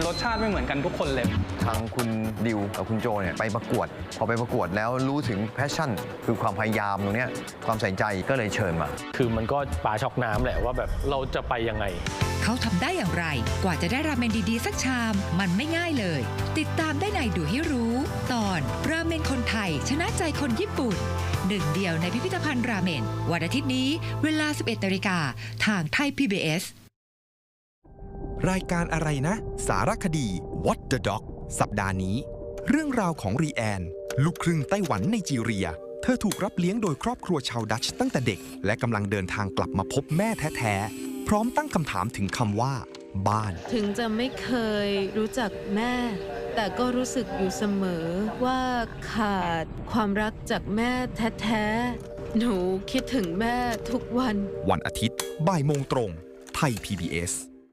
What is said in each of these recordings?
รสชาติไม่เหมือนกันทุกคนเลยทางคุณดิวกับคุณโจเนี่ยไปประกวดพอไปประกวดแล้วรู้ถึงแพชชั่นคือความพยายามตรงนี้ความใส่ใจก็เลยเชิญมาคือมันก็ปลาช็อกน้ำแหละว่าแบบเราจะไปยังไงเขาทำได้อย่างไรกว่าจะได้ราเมนดีๆสักชามมันไม่ง่ายเลยติดตามได้ในดูให้รู้ตอนราเมนคนไทยชนะใจคนญี่ปุ่นหนึ่งเดียวในพิพิธภัณฑ์ราเมนวันอาทิตย์นี้เวลา 11 นาฬิกาทางไทย PBS รายการอะไรนะสารคดี What the Dog สัปดาห์นี้เรื่องราวของรีแอนลูกครึ่งไต้หวันไนจีเรียเธอถูกรับเลี้ยงโดยครอบครัวชาวดัตช์ตั้งแต่เด็กและกำลังเดินทางกลับมาพบแม่แท้ๆพร้อมตั้งคำถามถึงคำว่าบ้านถึงจะไม่เคยรู้จักแม่แต่ก็รู้สึกอยู่เสมอว่าขาดความรักจากแม่แท้ๆหนูคิดถึงแม่ทุกวันวันอาทิตย์บ่ายโมงตรงไทย PBS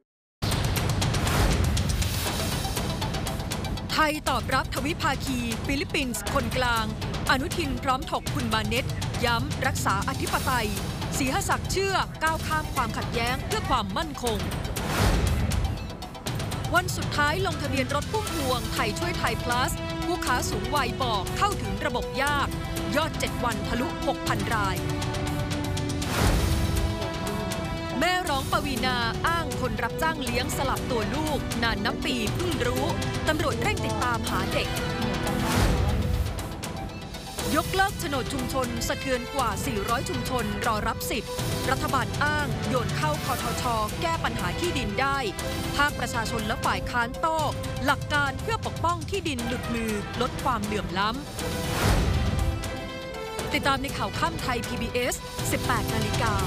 ไทยตอบรับทวิภาคีฟิลิปปินส์คนกลางอนุทินพร้อมถกคุณมาเน็ตย้ำรักษาอธิปไตยศรีหศักดิ์เชื่อก้าวข้ามความขัดแย้งเพื่อความมั่นคงวันสุดท้ายลงทะเบียนรถพุ่มพวงไทยช่วยไทย plus ผู้ค้าสูงวัยบอกเข้าถึงระบบยากยอด7วันทะลุ 6,000 รายแม่ร้องปวีณาอ้างคนรับจ้างเลี้ยงสลับตัวลูกนานนับปีเพิ่งรู้ตำรวจเร่งติดตามหาเด็กยกเลิกโฉนดชุมชนสะเทือนกว่า400ชุมชนรอรับสิทธิ์รัฐบาลอ้างโยนเข้าคทช.แก้ปัญหาที่ดินได้ภาคประชาชนและฝ่ายค้านโต้หลักการเพื่อปกป้องที่ดินหลุดมือลดความเหลื่อมล้ำติดตามในข่าวค่ำไทย PBS 18 นาฬิกา